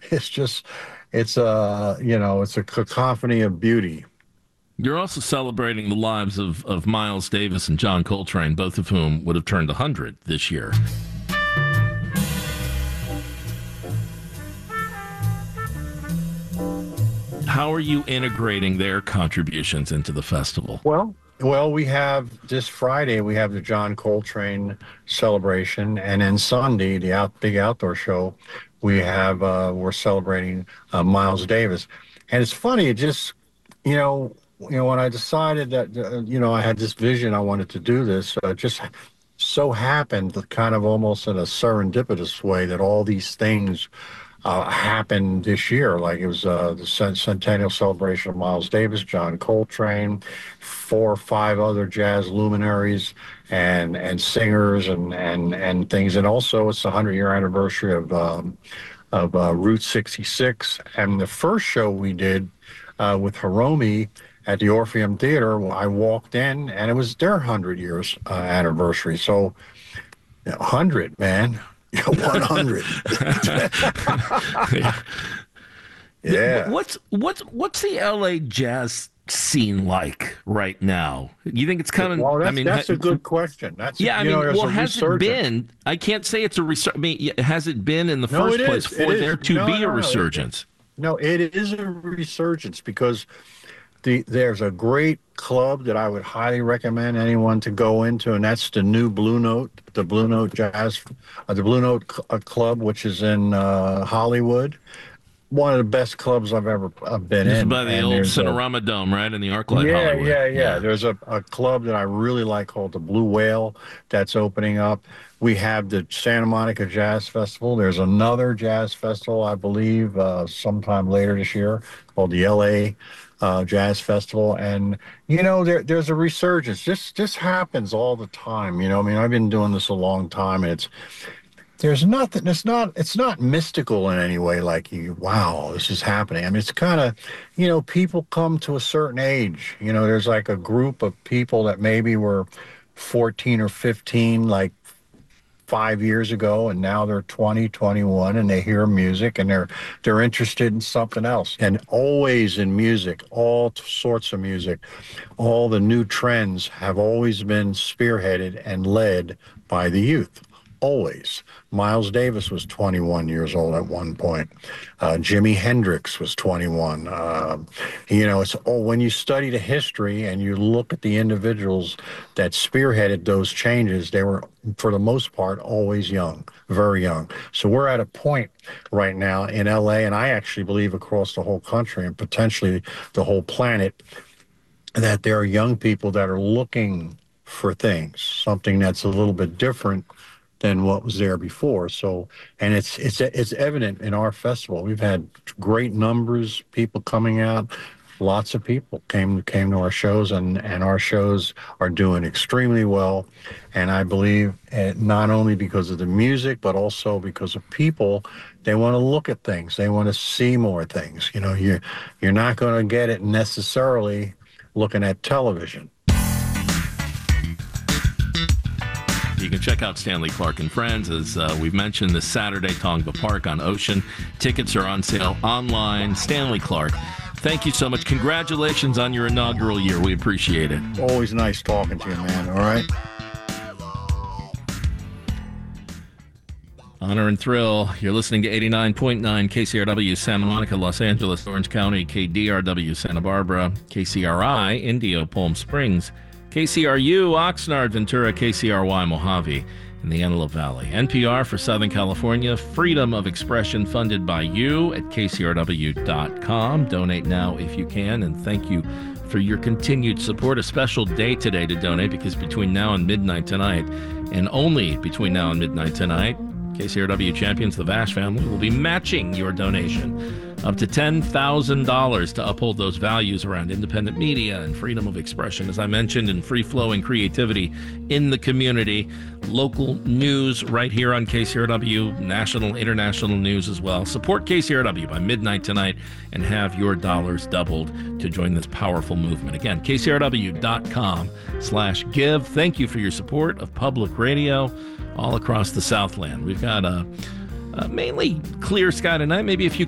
It's just, it's a cacophony of beauty. You're also celebrating the lives of Miles Davis and John Coltrane, both of whom would have turned 100 this year. How are you integrating their contributions into the festival? Well, we have this Friday, we have the John Coltrane celebration, and then Sunday, the big outdoor show, we're celebrating Miles Davis. And it's funny, it just, when I decided that, I had this vision, I wanted to do this, it just so happened, kind of almost in a serendipitous way, that all these things happened this year. Like it was the centennial celebration of Miles Davis, John Coltrane, 4 or 5 other jazz luminaries and singers and things. And also, it's the 100-year anniversary of Route 66. And the first show we did with Hiromi at the Orpheum Theater, I walked in and it was their 100 years anniversary. So, 100, man. 100. Yeah. Yeah. What's the LA jazz scene like right now? You think it's kind of? Well, I mean, that's a good question. yeah. I mean, there's well, a has it resurgence. been? I can't say it's a resurgence. I mean, has it been in the No, first it place is. It for is. there to No, be a no, no. resurgence? No, it is a resurgence because there's a great club that I would highly recommend anyone to go into, and that's the new Blue Note, the Blue Note Jazz, the Blue Note Club, which is in Hollywood. One of the best clubs I've ever been This is in. by the And old there's a Cinerama Dome, right, in the ArcLight Yeah, Hollywood. yeah, yeah. There's a club that I really like called the Blue Whale that's opening up. We have the Santa Monica Jazz Festival. There's another jazz festival, I believe, sometime later this year called the LA Jazz Festival. And, there's a resurgence. This happens all the time. I mean, I've been doing this a long time, and there's nothing, it's not mystical in any way, like wow, this is happening. I mean, it's kind of, people come to a certain age. There's like a group of people that maybe were 14 or 15, like 5 years ago, and now they're 20, 21, and they hear music and they're interested in something else. And always in music, all sorts of music, all the new trends have always been spearheaded and led by the youth. Always. Miles Davis was 21 years old at one point. Jimi Hendrix was 21. It's when you study the history and you look at the individuals that spearheaded those changes, they were, for the most part, always young, very young. So we're at a point right now in LA, and I actually believe across the whole country and potentially the whole planet, that there are young people that are looking for things, something that's a little bit different than what was there before. So, and it's evident in our festival. We've had great numbers, people coming out. Lots of people came to our shows, and our shows are doing extremely well. And I believe not only because of the music, but also because of people. They want to look at things. They want to see more things. You're not going to get it necessarily looking at television. You can check out Stanley Clark and Friends, as we've mentioned, this Saturday, Tongva Park on Ocean. Tickets are on sale online. Stanley Clark, thank you so much. Congratulations on your inaugural year. We appreciate it. Always nice talking to you, man. All right? Honor and Thrill. You're listening to 89.9 KCRW, Santa Monica, Los Angeles, Orange County, KDRW, Santa Barbara, KCRI, Indio, Palm Springs, KCRU, Oxnard, Ventura, KCRY, Mojave, in the Antelope Valley. NPR for Southern California, freedom of expression funded by you at kcrw.com. Donate now if you can, and thank you for your continued support. A special day today to donate, because between now and midnight tonight, and only between now and midnight tonight, KCRW champions, the Vash family, will be matching your donation up to $10,000 to uphold those values around independent media and freedom of expression, as I mentioned, and free-flowing creativity in the community. Local news right here on KCRW, national, international news as well. Support KCRW by midnight tonight and have your dollars doubled to join this powerful movement. Again, kcrw.com/give. Thank you for your support of public radio all across the Southland. We've got a mainly clear sky tonight, maybe a few